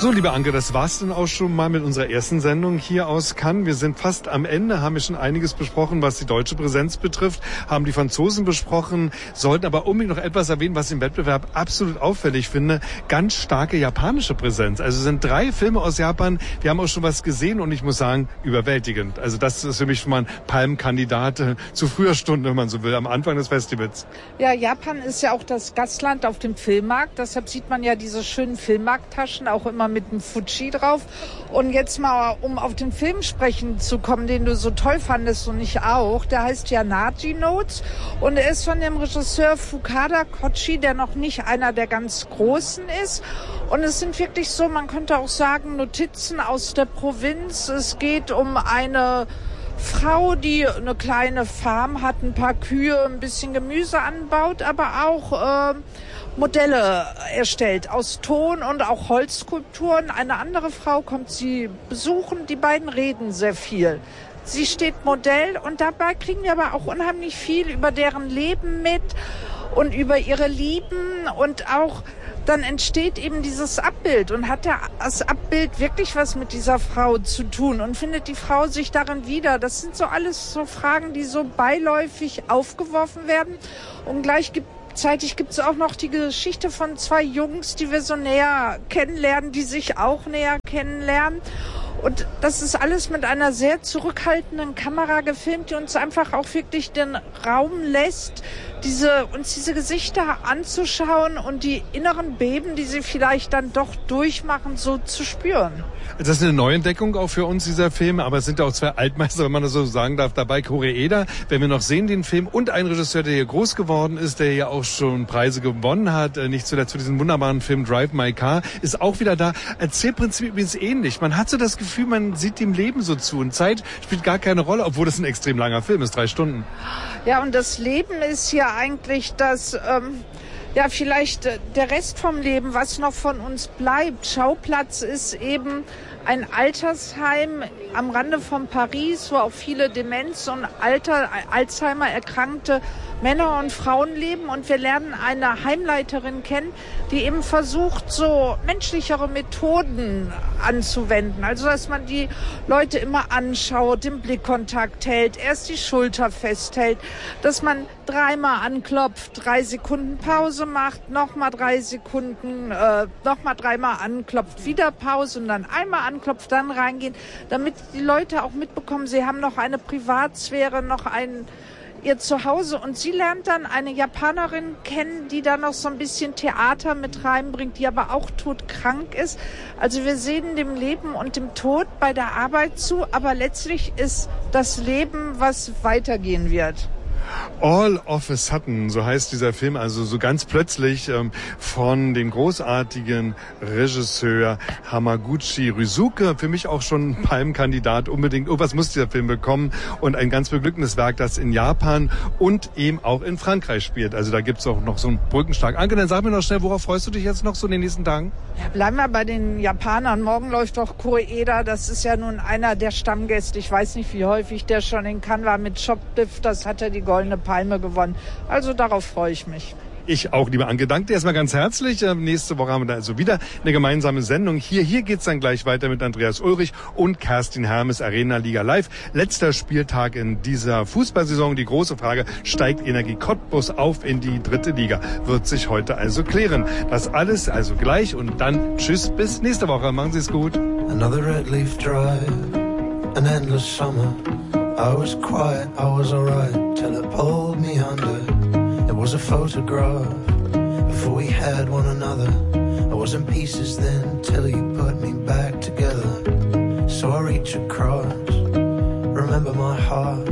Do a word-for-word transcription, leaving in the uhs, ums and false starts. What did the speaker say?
So, liebe Anke, das war's dann auch schon mal mit unserer ersten Sendung hier aus Cannes. Wir sind fast am Ende, haben wir schon einiges besprochen, was die deutsche Präsenz betrifft, haben die Franzosen besprochen, sollten aber unbedingt noch etwas erwähnen, was ich im Wettbewerb absolut auffällig finde. Ganz starke japanische Präsenz. Also es sind drei Filme aus Japan. Wir haben auch schon was gesehen und ich muss sagen, überwältigend. Also das ist für mich schon mal ein Palmenkandidat äh, zu früher Stunde, wenn man so will, am Anfang des Festivals. Ja, Japan ist ja auch das Gastland auf dem Filmmarkt. Deshalb sieht man ja diese schönen Filmmarkttaschen auch immer mit dem Fuji drauf. Und jetzt mal, um auf den Film sprechen zu kommen, den du so toll fandest und ich auch, der heißt ja Naji Notes und er ist von dem Regisseur Fukada Kochi, der noch nicht einer der ganz Großen ist. Und es sind wirklich so, man könnte auch sagen, Notizen aus der Provinz. Es geht um eine Frau, die eine kleine Farm hat, ein paar Kühe, ein bisschen Gemüse anbaut, aber auch äh, Modelle erstellt aus Ton und auch Holzskulpturen. Eine andere Frau kommt sie besuchen, die beiden reden sehr viel. Sie steht Modell und dabei kriegen wir aber auch unheimlich viel über deren Leben mit und über ihre Lieben und auch dann entsteht eben dieses Abbild und hat das Abbild wirklich was mit dieser Frau zu tun und findet die Frau sich darin wieder? Das sind so alles so Fragen, die so beiläufig aufgeworfen werden und gleichzeitig gibt es auch noch die Geschichte von zwei Jungs, die wir so näher kennenlernen, die sich auch näher kennenlernen. Und das ist alles mit einer sehr zurückhaltenden Kamera gefilmt, die uns einfach auch wirklich den Raum lässt, diese, uns diese Gesichter anzuschauen und die inneren Beben, die sie vielleicht dann doch durchmachen, so zu spüren. Das ist eine Neuentdeckung auch für uns, dieser Film, aber es sind ja auch zwei Altmeister, wenn man das so sagen darf, dabei. Koreeda, wenn wir noch sehen, den Film, und ein Regisseur, der hier groß geworden ist, der ja auch schon Preise gewonnen hat, nicht zuletzt für diesen wunderbaren Film Drive My Car, ist auch wieder da. Erzählprinzip übrigens ähnlich. Man hat so das Gefühl, man sieht dem Leben so zu und Zeit spielt gar keine Rolle, obwohl das ein extrem langer Film ist, drei Stunden. Ja, und das Leben ist ja eigentlich das, ähm, ja, vielleicht äh, der Rest vom Leben, was noch von uns bleibt. Schauplatz ist eben ein Altersheim am Rande von Paris, wo auch viele Demenz- und Alter, Alzheimer erkrankte Männer und Frauen leben. Und wir lernen eine Heimleiterin kennen, die eben versucht, so menschlichere Methoden anzuwenden. Also, dass man die Leute immer anschaut, den Blickkontakt hält, erst die Schulter festhält, dass man dreimal anklopft, drei Sekunden Pause macht, nochmal drei Sekunden, äh, nochmal dreimal anklopft, wieder Pause und dann einmal anklopft, dann reingehen, damit die Leute auch mitbekommen, sie haben noch eine Privatsphäre, noch ein ihr Zuhause. Und sie lernt dann eine Japanerin kennen, die da noch so ein bisschen Theater mit reinbringt, die aber auch todkrank ist. Also wir sehen dem Leben und dem Tod bei der Arbeit zu, aber letztlich ist das Leben, was weitergehen wird. All of a Sudden, so heißt dieser Film, also so ganz plötzlich ähm, von dem großartigen Regisseur Hamaguchi Ryusuke, für mich auch schon ein Palmenkandidat, unbedingt, oh, was muss dieser Film bekommen, und ein ganz beglückendes Werk, das in Japan und eben auch in Frankreich spielt. Also da gibt's auch noch so einen Brückenschlag. Anke, dann sag mir noch schnell, worauf freust du dich jetzt noch so in den nächsten Tagen? Ja, bleiben wir bei den Japanern. Morgen läuft doch Koreeda, das ist ja nun einer der Stammgäste. Ich weiß nicht, wie häufig der schon in Cannes war mit Shoplift, das hat er die Goldene Palme gewonnen. Also darauf freue ich mich. Ich auch, liebe Anke. Danke dir erstmal ganz herzlich. Äh, nächste Woche haben wir da also wieder eine gemeinsame Sendung. Hier, hier geht's dann gleich weiter mit Andreas Ulrich und Kerstin Hermes, Arena Liga Live. Letzter Spieltag in dieser Fußballsaison. Die große Frage, steigt Energie Cottbus auf in die dritte Liga? Wird sich heute also klären. Das alles also gleich und dann tschüss, bis nächste Woche. Machen Sie es gut. Another red leaf drive, an endless summer. I was quiet, I was alright, till it pulled me under. It was a photograph, before we had one another. I was in pieces then, till you put me back together. So I reach across, remember my heart.